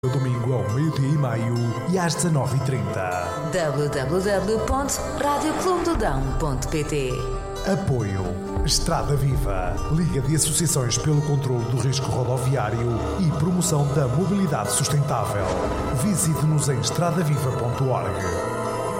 Domingo ao meio-dia e meio e às 19h30. www.radioclubedodão.pt. Apoio Estrada Viva, Liga de Associações pelo Controlo do Risco Rodoviário e Promoção da Mobilidade Sustentável. Visite-nos em estradaviva.org.